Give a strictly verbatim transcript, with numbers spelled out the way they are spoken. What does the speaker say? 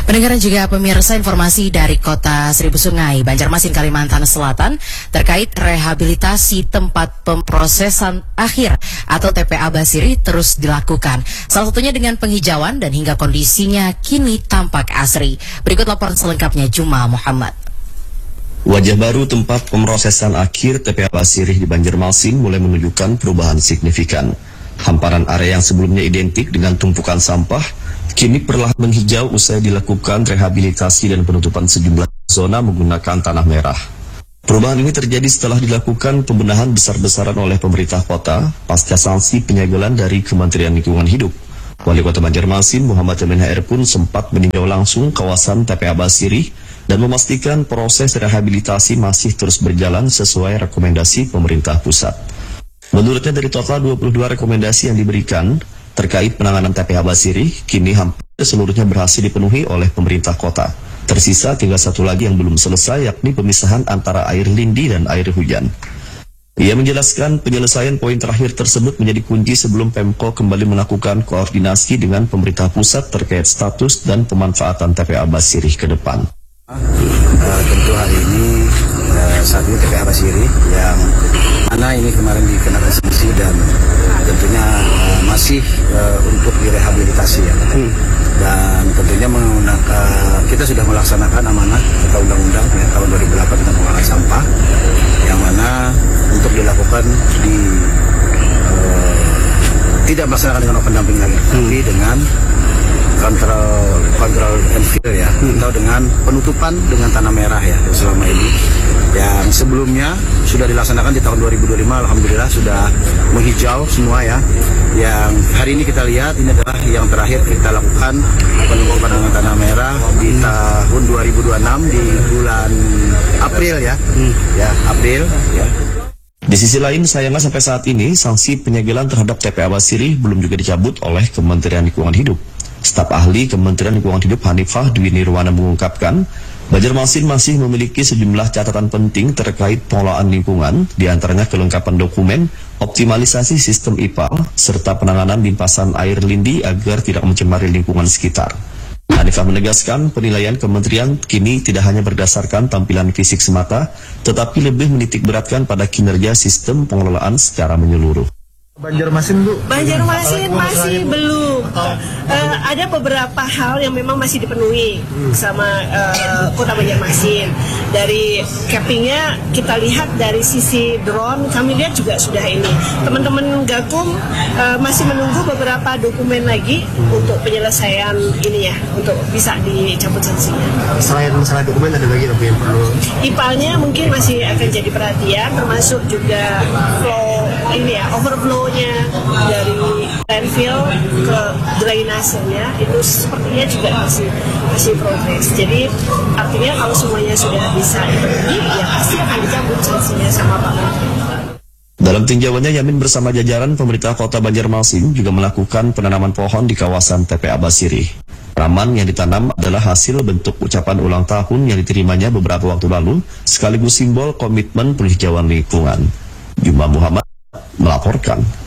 Pendengar juga pemirsa, informasi dari Kota Seribu Sungai, Banjarmasin, Kalimantan Selatan terkait rehabilitasi tempat pemprosesan akhir atau T P A Basiri terus dilakukan. Salah satunya dengan penghijauan dan hingga kondisinya kini tampak asri. Berikut laporan selengkapnya Juma Muhammad. Wajah baru tempat pemrosesan akhir T P A Basiri di Banjarmasin mulai menunjukkan perubahan signifikan. Hamparan area yang sebelumnya identik dengan tumpukan sampah kini perlahan menghijau usai dilakukan rehabilitasi dan penutupan sejumlah zona menggunakan tanah merah. Perubahan ini terjadi setelah dilakukan pembenahan besar-besaran oleh pemerintah kota pasca sanksi penyegelan dari Kementerian Lingkungan Hidup. Wali Kota Banjarmasin Muhammad Yamin H R pun sempat meninjau langsung kawasan T P A Basiri dan memastikan proses rehabilitasi masih terus berjalan sesuai rekomendasi pemerintah pusat. Menurutnya dari total dua puluh dua rekomendasi yang diberikan terkait penanganan T P A Basiri, kini hampir seluruhnya berhasil dipenuhi oleh pemerintah kota. Tersisa tinggal satu lagi yang belum selesai, yakni pemisahan antara air lindi dan air hujan. Ia menjelaskan penyelesaian poin terakhir tersebut menjadi kunci sebelum Pemko kembali melakukan koordinasi dengan pemerintah pusat terkait status dan pemanfaatan T P A Basiri ke depan. Uh, tentu hari ini uh, saat ini T P A Basiri yang mana ini kemarin dikenakan sanksi dan tentunya uh, masih uh, untuk direhabilitasi ya. Hmm. Dan tentunya menggunakan, kita sudah melaksanakan amanah atau undang-undang ya, tahun dua ribu delapan tentang pengelolaan sampah yang mana untuk dilakukan di uh, tidak melaksanakan dengan open dumping lagi, hmm. tapi dengan kontrol kontrol and fill ya, hmm. atau dengan penutupan dengan tanah merah ya selama ini. Yang sebelumnya sudah dilaksanakan di tahun dua ribu dua puluh lima, alhamdulillah sudah menghijau semua ya. Yang hari ini kita lihat ini adalah yang terakhir kita lakukan penutupan dengan tanah merah di hmm. tahun dua ribu dua puluh enam di bulan April ya, hmm. ya April ya. Di sisi lain, sayangnya sampai saat ini sanksi penyegelan terhadap T P A Basiri belum juga dicabut oleh Kementerian Lingkungan Hidup. Staf ahli Kementerian Lingkungan Hidup Hanifah Dwi Nirwana mengungkapkan, Banjarmasin masih memiliki sejumlah catatan penting terkait pengelolaan lingkungan, diantaranya kelengkapan dokumen, optimalisasi sistem I P A L, serta penanganan limpasan air lindi agar tidak mencemari lingkungan sekitar. Hanifah menegaskan penilaian kementerian kini tidak hanya berdasarkan tampilan fisik semata, tetapi lebih menitikberatkan pada kinerja sistem pengelolaan secara menyeluruh. Banjarmasin Bu? Banjarmasin masih belum. Uh, ada beberapa hal yang memang masih dipenuhi hmm. sama uh, Kota Banjarmasin. Dari cappingnya kita lihat dari sisi drone, kami lihat juga sudah ini. Teman-teman Gakum uh, masih menunggu beberapa dokumen lagi hmm. untuk penyelesaian ini ya, untuk bisa dicabut sanksinya. Selain masalah dokumen ada lagi yang perlu? I P A L-nya mungkin masih akan jadi perhatian, termasuk juga flow ini ya, overflow-nya dari landfill ke drainasenya itu sepertinya juga masih masih progres. Jadi artinya kalau semuanya sudah bisa dipenuhi, ya pasti akan dicabut sanksinya sama Pak Menteri. Dalam tinjauannya, Yamin bersama jajaran pemerintah Kota Banjarmasin juga melakukan penanaman pohon di kawasan T P A Basiri. Tanaman yang ditanam adalah hasil bentuk ucapan ulang tahun yang diterimanya beberapa waktu lalu, sekaligus simbol komitmen penghijauan lingkungan. Juma Muhammad melaporkan.